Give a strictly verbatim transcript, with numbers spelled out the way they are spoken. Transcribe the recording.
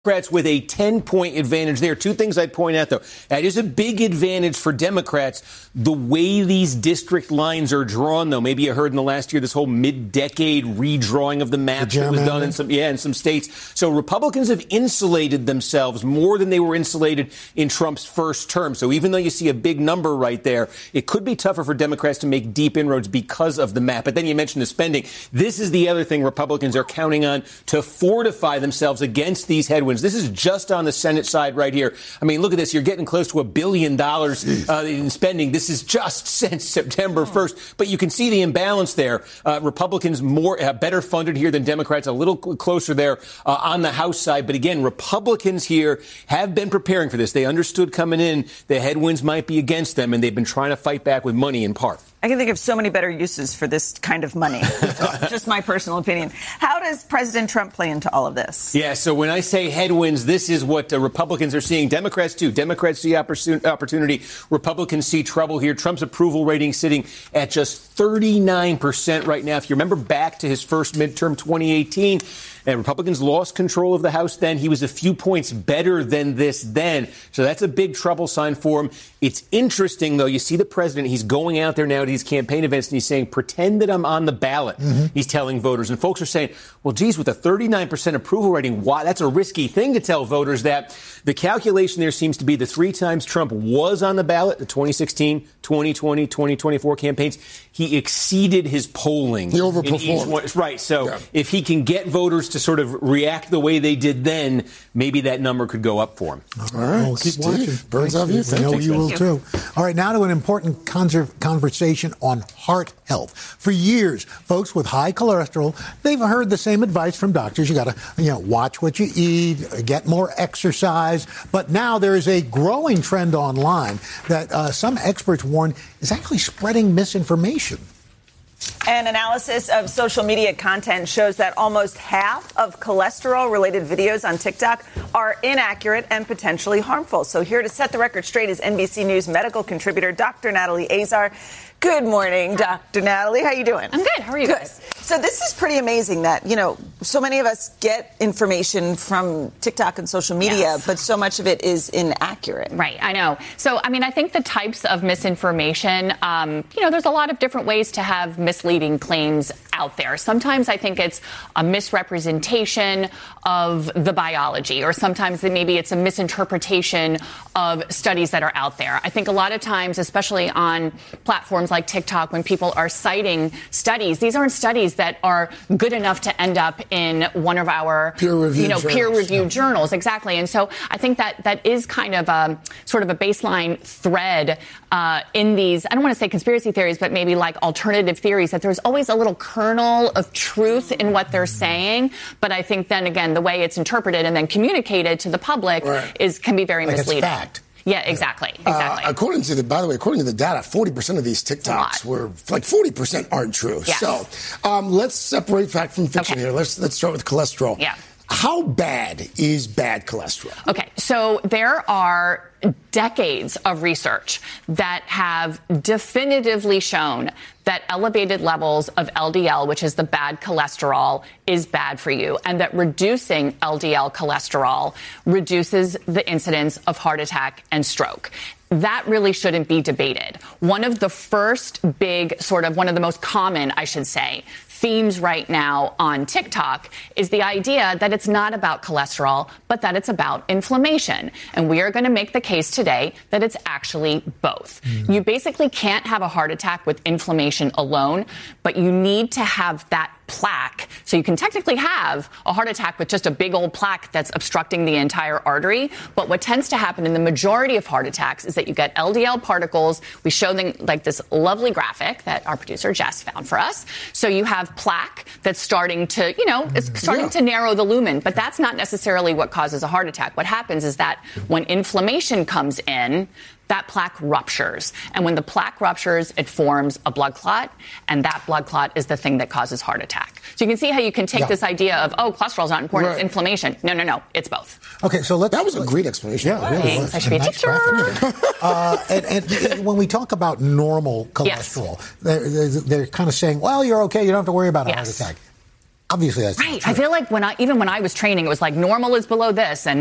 Democrats with a ten-point advantage there. Two things I'd point out, though. That is a big advantage for Democrats. The way these district lines are drawn, though, maybe you heard in the last year this whole mid-decade redrawing of the maps that was done in some, yeah, in some states. So Republicans have insulated themselves more than they were insulated in Trump's first term. So even though you see a big number right there, it could be tougher for Democrats to make deep inroads because of the map. But then you mentioned the spending. This is the other thing Republicans are counting on to fortify themselves against these headwinds. This is just on the Senate side right here. I mean, look at this. You're getting close to a billion dollars uh, in spending. This is just since September first. But you can see the imbalance there. Uh, Republicans more uh, better funded here than Democrats, a little cl- closer there uh, on the House side. But again, Republicans here have been preparing for this. They understood coming in the headwinds might be against them, and they've been trying to fight back with money in part. I can think of so many better uses for this kind of money. just, just my personal opinion. How does President Trump play into all of this? Yeah, so when I say headwinds, this is what uh, Republicans are seeing. Democrats, too. Democrats see opportun- opportunity. Republicans see trouble here. Trump's approval rating sitting at just thirty-nine percent right now. If you remember back to his first midterm, twenty eighteen, and Republicans lost control of the House then. He was a few points better than this then. So that's a big trouble sign for him. It's interesting, though. You see the president, he's going out there now to these campaign events, and he's saying, pretend that I'm on the ballot. Mm-hmm. He's telling voters. And folks are saying, well, geez, with a thirty-nine percent approval rating, why? That's a risky thing to tell voters that. The calculation there seems to be the three times Trump was on the ballot, the twenty sixteen, twenty twenty, twenty twenty-four campaigns, he exceeded his polling. He overperformed. One, right. So yeah. if he can get voters to sort of react the way they did then, maybe that number could go up for him. All right. Well, keep Steve, watching. Birds of you. I know Thank you you. will, too. All right, now to an important conser- conversation on heart health. For years, folks with high cholesterol, they've heard the same advice from doctors. You got to, you know, watch what you eat, get more exercise. But now there is a growing trend online that uh, some experts warn is actually spreading misinformation. An analysis of social media content shows that almost half of cholesterol-related videos on TikTok are inaccurate and potentially harmful. So here to set the record straight is N B C News medical contributor Doctor Natalie Azar. Good morning, Doctor Natalie. How you doing? I'm good. How are you good. guys? So this is pretty amazing that, you know, so many of us get information from TikTok and social media, yes. but so much of it is inaccurate. Right. I know. So, I mean, I think the types of misinformation, um, you know, there's a lot of different ways to have misleading claims out there. Sometimes I think it's a misrepresentation of the biology, or sometimes maybe it's a misinterpretation of studies that are out there. I think a lot of times, especially on platforms like TikTok, when people are citing studies, these aren't studies that are good enough to end up in one of our peer-reviewed you know, journals. peer-reviewed Yeah. journals. Exactly. And so I think that that is kind of a sort of a baseline thread uh, in these, I don't want to say conspiracy theories, but maybe like alternative theories, that there's always a little kernel of truth in what they're saying. But I think then again, the way it's interpreted and then communicated to the public right. is can be very like misleading. It's fact. Yeah, exactly. Exactly. Uh, according to the, by the way, according to the data, forty percent of these TikToks were like forty percent aren't true. Yes. So um, let's separate fact from fiction Okay. here. Let's let's start with cholesterol. Yeah. How bad is bad cholesterol? Okay, so there are decades of research that have definitively shown that elevated levels of L D L, which is the bad cholesterol, is bad for you, and that reducing L D L cholesterol reduces the incidence of heart attack and stroke. That really shouldn't be debated. One of the first big, sort of one of the most common, I should say, themes right now on TikTok is the idea that it's not about cholesterol, but that it's about inflammation. And we are going to make the case today that it's actually both. Mm-hmm. You basically can't have a heart attack with inflammation alone, but you need to have that plaque. So you can technically have a heart attack with just a big old plaque that's obstructing the entire artery. But what tends to happen in the majority of heart attacks is that you get L D L particles. We show them like this lovely graphic that our producer Jess found for us. So you have plaque that's starting to, you know, it's starting yeah. to narrow the lumen. But that's not necessarily what causes a heart attack. What happens is that when inflammation comes in, that plaque ruptures. And when the plaque ruptures, it forms a blood clot. And that blood clot is the thing that causes heart attack. So you can see how you can take yeah. this idea of, oh, cholesterol is not important, right. it's inflammation. No, no, no, it's both. Okay, so let's... That was a great explanation. Yeah, it really was. I should be a nice teacher. uh, and, and when we talk about normal cholesterol, yes. they're, they're, they're kind of saying, well, you're okay, you don't have to worry about a yes. heart attack. obviously that's right. I feel like when I even when I was training, it was like normal is below this, and